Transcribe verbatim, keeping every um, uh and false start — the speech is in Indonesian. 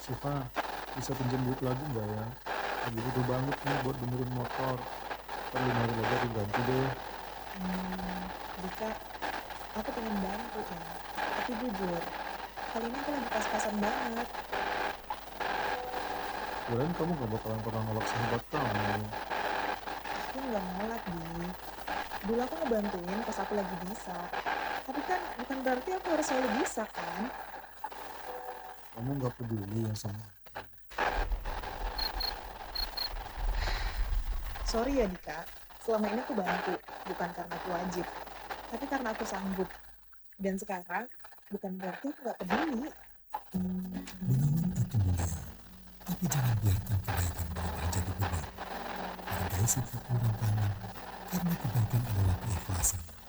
Siva, bisa pinjam duit lagi nggak ya? Lagi butuh banget nih buat benerin motor. Ntar lima hari lagi aku ganti deh. Hmm, Dika, aku pengen bantu ya. Tapi jujur, kali ini aku lagi pas-pasan banget. Kirain kamu gak bakalan pernah nolak sahabat kamu. Aku nggak nolak, Di. Dulu aku ngebantuin pas aku lagi bisa. Tapi kan bukan berarti aku harus selalu bisa, kan? Kamu gak peduli yang sama aku. Sorry ya, Dika. Selama ini aku bantu, bukan karena aku wajib. Tapi karena aku sanggup. Dan sekarang, bukan berarti aku nggak peduli. Menolong itu mulia, tapi jangan biarkan kebaikan berubah jadi beban. Hargai setiap uluran tangan, karena kebaikan adalah keikhlasan.